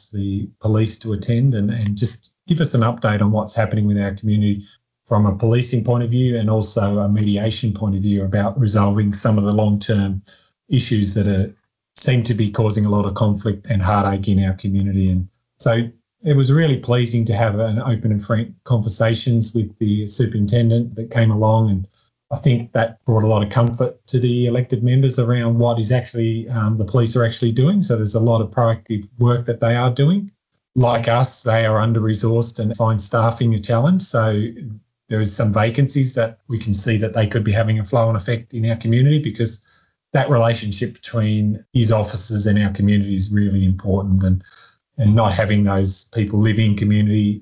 asked the police to attend and just give us an update on what's happening with our community from a policing point of view and also a mediation point of view about resolving some of the long-term issues that seem to be causing a lot of conflict and heartache in our community. And so it was really pleasing to have an open and frank conversations with the superintendent that came along, and I think that brought a lot of comfort to the elected members around what is actually the police are actually doing. So there's a lot of proactive work that they are doing. Like us, they are under-resourced and find staffing a challenge. So there is some vacancies that we can see that they could be having a flow-on effect in our community, because that relationship between his officers and our community is really important, and not having those people live in community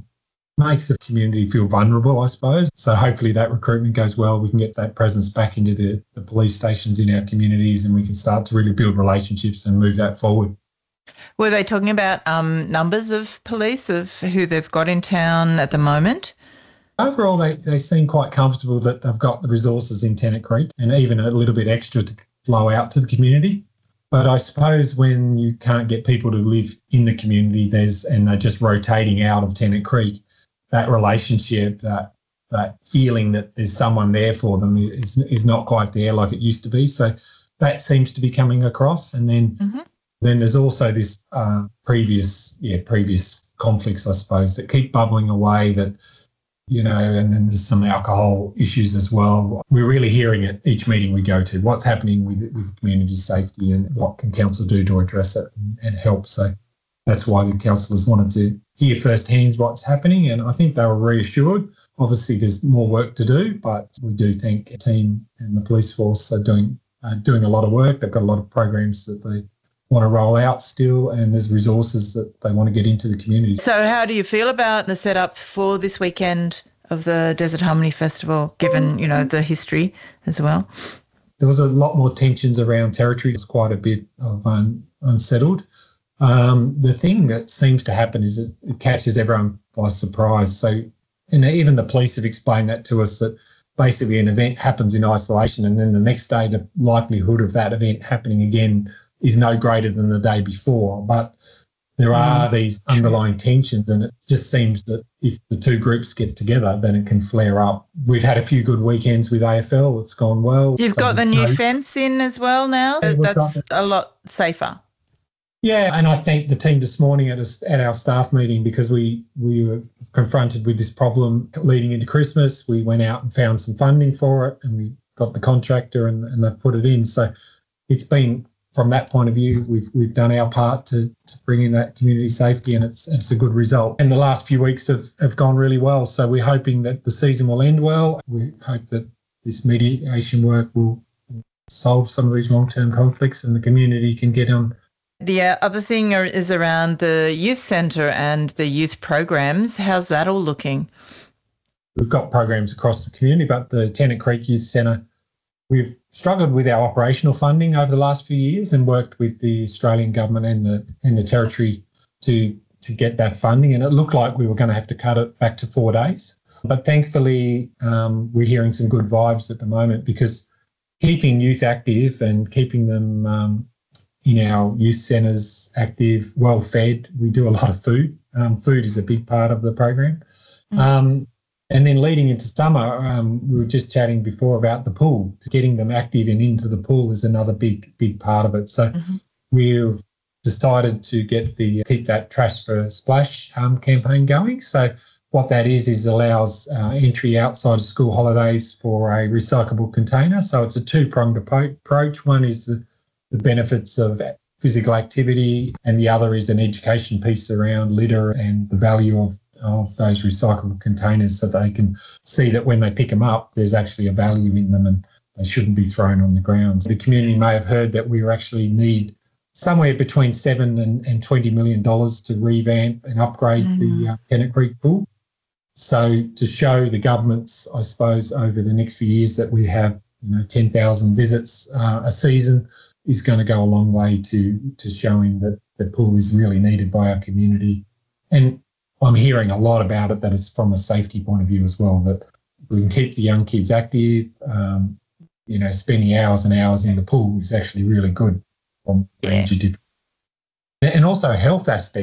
makes the community feel vulnerable, I suppose. So hopefully that recruitment goes well. We can get that presence back into the police stations in our communities, and we can start to really build relationships and move that forward. Were they talking about numbers of police, of who they've got in town at the moment? Overall, they seem quite comfortable that they've got the resources in Tennant Creek and even a little bit extra to flow out to the community. But I suppose when you can't get people to live in the community, and they're just rotating out of Tennant Creek, that relationship, that feeling that there's someone there for them is not quite there like it used to be. So that seems to be coming across. And then then there's also this previous conflicts, I suppose, that keep bubbling away that, and then there's some alcohol issues as well. We're really hearing it each meeting we go to, what's happening with community safety and what can council do to address it and help. So that's why the councillors wanted to hear firsthand what's happening, and I think they were reassured. Obviously, there's more work to do, but we do think the team and the police force are doing a lot of work. They've got a lot of programs that they want to roll out still, and there's resources that they want to get into the community. So how do you feel about the setup for this weekend of the Desert Harmony Festival, given, the history as well? There was a lot more tensions around territory. It's quite a bit of unsettled. The thing that seems to happen is it catches everyone by surprise. So, and even the police have explained that to us, that basically an event happens in isolation, and then the next day the likelihood of that event happening again is no greater than the day before. But there are these underlying tensions, and it just seems that if the two groups get together, then it can flare up. We've had a few good weekends with AFL. It's gone well. You've got the new fence in as well now. Yeah, that's a lot safer. Yeah, and I thank the team this morning at our staff meeting, because we were confronted with this problem leading into Christmas. We went out and found some funding for it, and we got the contractor and they put it in. So it's been, from that point of view, we've done our part to bring in that community safety, and it's a good result. And the last few weeks have gone really well. So we're hoping that the season will end well. We hope that this mediation work will solve some of these long-term conflicts and the community can get on. The other thing is around the youth centre and the youth programs. How's that all looking? We've got programs across the community, but the Tennant Creek Youth Centre, we've struggled with our operational funding over the last few years and worked with the Australian government and the territory to get that funding, and it looked like we were going to have to cut it back to 4 days. But thankfully, we're hearing some good vibes at the moment, because keeping youth active and keeping them in our youth centres active, well-fed. We do a lot of food. Food is a big part of the program. And then leading into summer, we were just chatting before about the pool. Getting them active and into the pool is another big part of it. So we've decided to keep that Trash for a Splash campaign going. So what that is allows entry outside of school holidays for a recyclable container. So it's a two-pronged approach. One is the benefits of physical activity, and the other is an education piece around litter and the value of those recyclable containers, so they can see that when they pick them up, there's actually a value in them and they shouldn't be thrown on the ground. The community may have heard that we actually need somewhere between $7 and $20 million to revamp and upgrade the Tennant Creek pool. So to show the governments, I suppose, over the next few years that we have 10,000 visits a season is going to go a long way to showing that the pool is really needed by our community. And I'm hearing a lot about it, that it's from a safety point of view as well, that we can keep the young kids active. Spending hours and hours in the pool is actually really good from a range of different, and also a health aspect.